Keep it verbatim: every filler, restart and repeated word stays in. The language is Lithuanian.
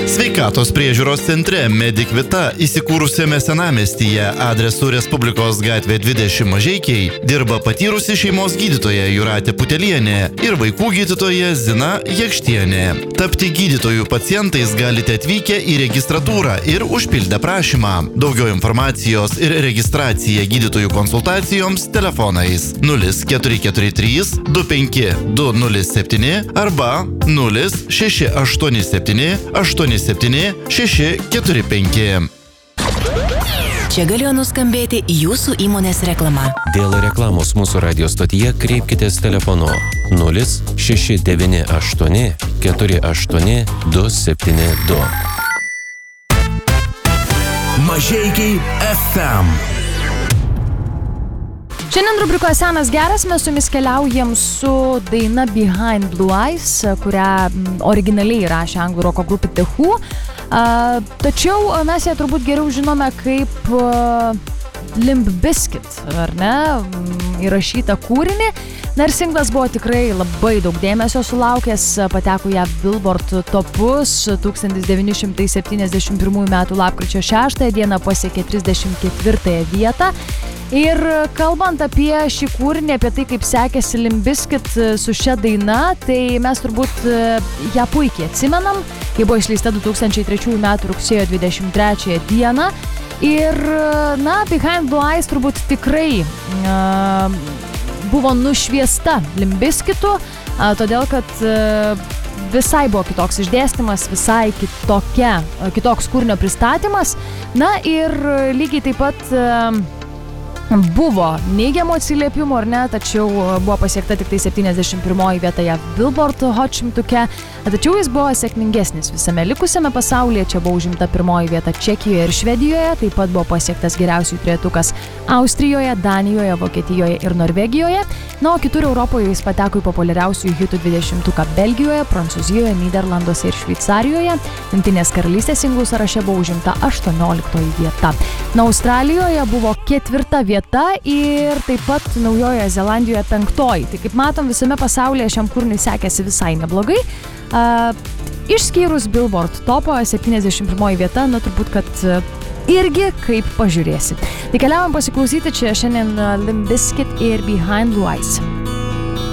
Sveikatos priežiūros centre Medic Vita įsikūrusiame senamiestyje adresu Respublikos gatvė dvidešimt Mažeikiai dirba patyrusi šeimos gydytoja Jūratė Putelienė ir vaikų gydytoja Zina Jakštienė. Tapti gydytojų pacientais galite atvykę į registratūrą ir užpildę prašymą. Daugiau informacijos ir registracija gydytojų konsultacijoms telefonais nulis keturi keturi trys du penki du nulis septyni arba nulis šeši aštuoni septyni aštuoni septyni šeši keturi penki. Čia galėjo nuskambėti jūsų įmonės reklama. Dėl reklamos mūsų radio stotyje kreipkitės telefonu nulis šeši devyni aštuoni keturi aštuoni du septyni du. Mažeikiai F M. Šiandien rubrikoje Senas geras mes su jumis keliaujam su daina Behind Blue Eyes, kurią originaliai rašė anglų roko grupė The Who. Uh, tačiau mes ją turbūt geriau žinome kaip uh, Limp Bizkit, ar ne, įrašytą kūrinį. Na ir singlas buvo tikrai labai daug dėmesio sulaukęs, pateko ją Billboard topus, tūkstantis devyni šimtai septyniasdešimt pirmųjų metų lapkričio šeštąją dieną pasiekė trisdešimt ketvirtąją vietą. Ir kalbant apie šį kūrinį, apie tai, kaip sekėsi Limp Bizkit su šia daina, tai mes turbūt ją puikiai atsimenam, kai buvo išleista du tūkstančiai trečiųjų metų rugsėjo dvidešimt trečiąją dieną. Ir, na, Behind Blue Eyes turbūt tikrai uh, buvo nušviesta Limp Bizkitu, uh, todėl kad uh, visai buvo kitoks išdėstymas, visai kitokia, uh, kitoks kūrinio pristatymas. Na ir lygiai taip pat uh, buvo neigiamų atsiliepimų, ar ne, tačiau buvo pasiekta tik tai septyniasdešimt pirmoji vieta ją Billboard Hot šimtuke, tačiau jis buvo sėkmingesnis visame likusiame pasaulyje. Čia buvo užimta pirmoji vieta Čekijoje ir Švedijoje, taip pat buvo pasiektas geriausiųjų trejetukas Austrijoje, Danijoje, Vokietijoje ir Norvegijoje. Na, o kitur Europoje jis pateko į populiariausiųjų hitų dvidešimtuką Belgijoje, Prancūzijoje, Nyderlanduose ir Šveicarijoje. Jungtinės karalystės singlų sąraše buvo užimta aštuonioliktoji vieta. Na, Australijoje buvo ketvirta vieta ir taip pat Naujojoje Zelandijoje penktoji. Tai kaip matom, visame pasaulyje šiam kūriniui sekėsi visai neblogai. Uh, išskyrus Billboard topo septyniasdešimt pirmoji vieta, na turbūt, kad uh, irgi kaip pažiūrėsi. Tai keliaujam pasiklausyti čia šiandien uh, Limp Bizkit ir Behind Blue Eyes.